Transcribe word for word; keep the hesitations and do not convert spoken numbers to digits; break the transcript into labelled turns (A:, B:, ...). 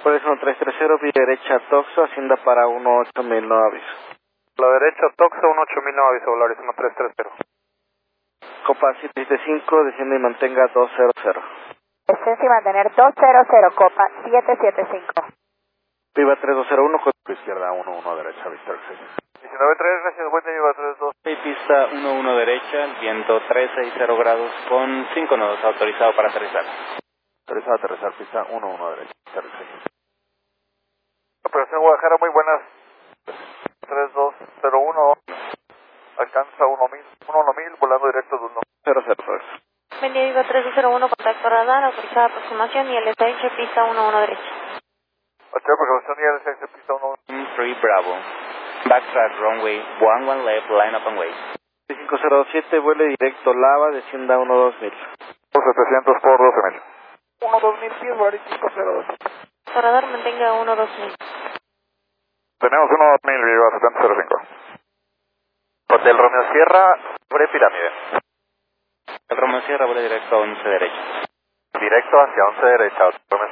A: Puedes uno tres tres cero, vía derecha Toxo, Hacienda para uno ocho mil, no aviso.
B: La derecha Toxo, uno ocho mil, no aviso, Volaris uno tres tres cero.
A: Copa siete siete cinco, desciende y mantenga dos cero cero.
C: Descensa y mantener dos cero cero, Copa siete siete cinco.
A: Viva tres dos cero uno, con
D: Izquierda uno uno, derecha Víctor seis.
B: diecinueve tres, gracias, buen día, Viva tres dos.
E: Sí, pista uno uno derecha, viento tres seis cero grados con cinco nodos, autorizado para aterrizar.
D: Autorizado a aterrizar, pista uno uno, derecha Víctor seis.
B: Operación Guadalajara, muy buenas. tres dos cero uno, alcanza uno mil, volando directo de uno.
A: cero cero cero.
C: Buen día, Viva tres dos cero uno, contacto radar, autorizada aproximación y el S H, pista uno uno derecha.
B: ocho, aproximación y el S H, pista uno uno.
E: tres Bravo. Backtrack runway one one left, line up and wait.
A: cinco cero siete, vuele directo Lava, descienda uno dos mil.
B: setecientos por doce mil. uno dos mil pies, Volaris cinco cero dos.
C: Radar mantenga uno dos mil.
B: Tenemos uno dos mil, Viva setenta cero cinco. Hotel Romeo Sierra, sobre pirámide.
E: El Romeo Sierra vuela directo a once derecha.
B: Directo hacia once derecha, Romeo